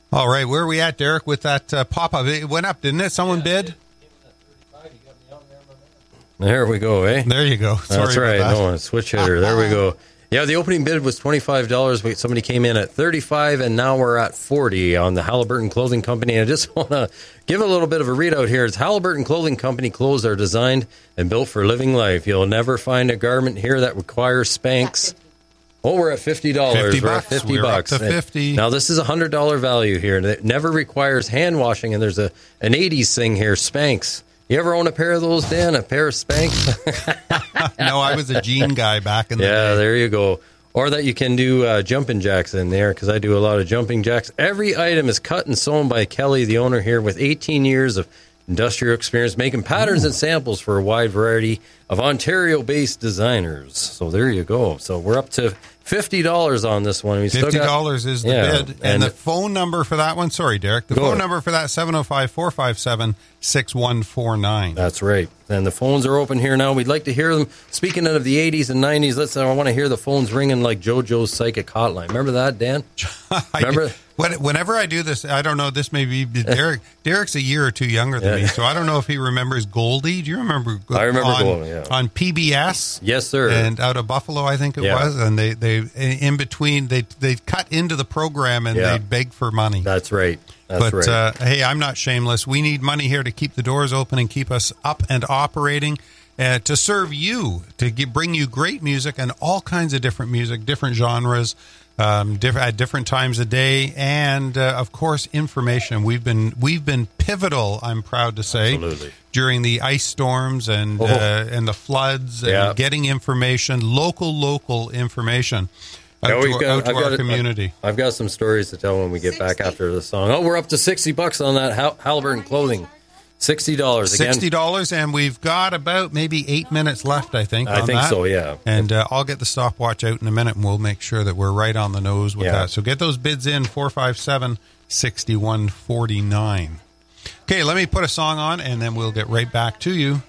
All right, where are we at, Derek, with that pop-up? It went up, didn't it? Someone bid? There we go, eh? There you go. Sorry That's right. about that. No, switch hitter. There we go. Yeah, the opening bid was $25, but somebody came in at $35, and now we're at $40 on the Halliburton Clothing Company. I just want to give a little bit of a readout here. It's Halliburton Clothing Company. Clothes are designed and built for living life. You'll never find a garment here that requires Spanx. Oh, we're at $50. We're at $50. We're up to 50. Now, this is a $100 value here. It never requires hand washing, and there's an 80s thing here, Spanx. You ever own a pair of those, Dan? A pair of Spanx? No, I was a jean guy back in the day. Yeah, there you go. Or that you can do jumping jacks in there, because I do a lot of jumping jacks. Every item is cut and sewn by Kelly, the owner here, with 18 years of industrial experience, making patterns and samples for a wide variety of Ontario-based designers. So there you go. So we're up to $50 on this one. $50 is the bid. And the phone number for that one, sorry, Derek, the phone number for that, 705-457-6149. That's right. And the phones are open here now. We'd like to hear them. Speaking of the 80s and 90s, I want to hear the phones ringing like JoJo's Psychic Hotline. Remember that, Dan? Remember? Whenever I do this, I don't know, this may be Derek. Derek's a year or two younger than me, so I don't know if he remembers Goldie. Do you remember Goldie? I remember Goldie, yeah. On PBS? Yes, sir. And out of Buffalo, I think it was. And they in between, they cut into the program and they beg for money. That's right. But hey, I'm not shameless. We need money here to keep the doors open and keep us up and operating, to serve you, to bring you great music and all kinds of different music, different genres, at different times of day, and of course information. We've been pivotal, I'm proud to say, absolutely, during the ice storms and the floods, and getting information, local information out to our community. I've got some stories to tell when we get back after the song. Oh, we're up to $60 on that Halliburton Clothing. $60 again. $60, and we've got about maybe 8 minutes left, I think. I think so, yeah. And I'll get the stopwatch out in a minute, and we'll make sure that we're right on the nose with that. So get those bids in, 457-6149. Okay, let me put a song on, and then we'll get right back to you.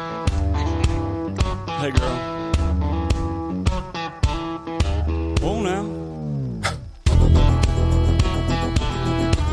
Hey, girl. Oh, now